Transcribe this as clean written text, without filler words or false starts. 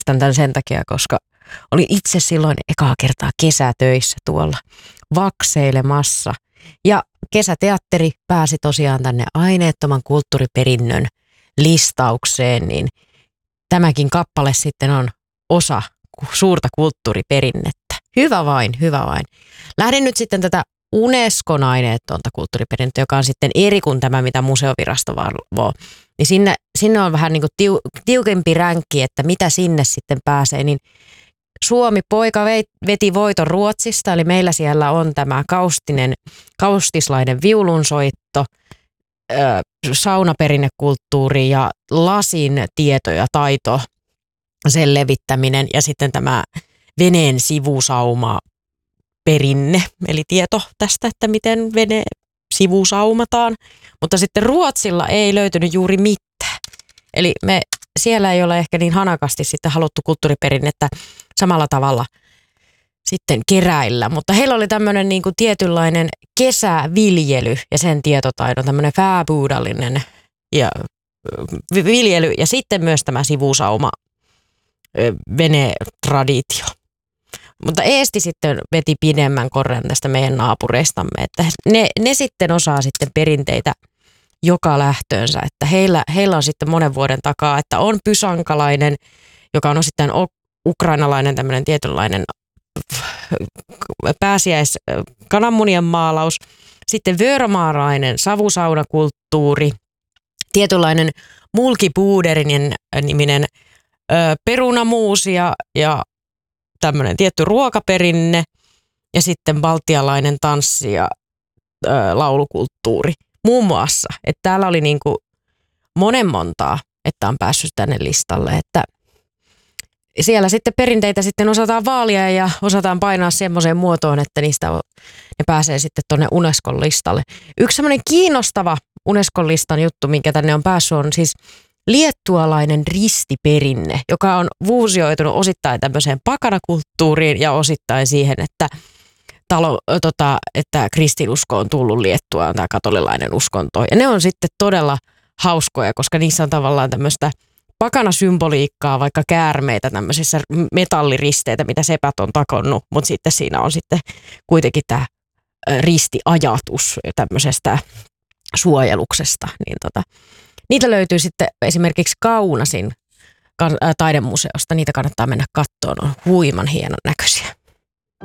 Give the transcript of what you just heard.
Tämän sen takia, koska olin itse silloin ekaa kertaa kesätöissä tuolla vakseilemassa. Ja kesäteatteri pääsi tosiaan tänne aineettoman kulttuuriperinnön listaukseen, niin tämäkin kappale sitten on osa suurta kulttuuriperinnettä. Hyvä vain, hyvä vain. Lähdin nyt sitten tätä Unescon aineetonta kulttuuriperinnettä, joka on sitten eri kuin tämä, mitä museovirasto valvoo. Niin sinne on vähän niin kuin tiukempi ränkki, että mitä sinne sitten pääsee. Niin Suomi poika veti voiton Ruotsista, eli meillä siellä on tämä kaustislainen viulunsoitto, saunaperinnekulttuuri ja lasin tieto ja taito, sen levittäminen ja sitten tämä veneen sivusauma perinne, eli tieto tästä, että miten vene sivusaumataan. Mutta sitten Ruotsilla ei löytynyt juuri mitään. Eli siellä ei ole ehkä niin hanakasti sitten haluttu kulttuuriperinnettä samalla tavalla sitten keräillä. Mutta heillä oli tämmöinen niin kuin tietynlainen kesäviljely ja sen tietotaidon, tämmöinen fääbuudallinen ja viljely ja sitten myös tämä sivusauma venetraditio. Mutta Eesti sitten veti pidemmän korren tästä meidän naapureistamme, että ne sitten osaa sitten perinteitä joka lähtöönsä, että heillä on sitten monen vuoden takaa, että on pysankalainen, joka on osittain ukrainalainen tämmöinen tietynlainen kananmunien maalaus, sitten vööromaarainen savusaunakulttuuri, tietynlainen mulkipuuderin niminen perunamuusi ja tämmöinen tietty ruokaperinne ja sitten baltialainen tanssi ja laulukulttuuri. Muun muassa, että täällä oli niin kuin montaa, että on päässyt tänne listalle, että siellä sitten perinteitä sitten osataan vaalia ja osataan painaa semmoiseen muotoon, että ne pääsee sitten tuonne Unescon listalle. Yksi semmoinen kiinnostava Unescon listan juttu, minkä tänne on päässyt, on siis liettualainen ristiperinne, joka on fuusioitunut osittain tämmöiseen pakanakulttuuriin ja osittain siihen, että kristinusko on tullut Liettuaan, tämä katolilainen uskonto. Ja ne on sitten todella hauskoja, koska niissä on tavallaan tämmöistä pakanasymboliikkaa, vaikka käärmeitä, tämmöisissä metalliristeitä, mitä sepät on takonnut, mutta sitten siinä on sitten kuitenkin tämä ristiajatus tämmöisestä suojeluksesta. Niin niitä löytyy sitten esimerkiksi Kaunasin taidemuseosta, niitä kannattaa mennä katsomaan, on huiman hienon näköisiä.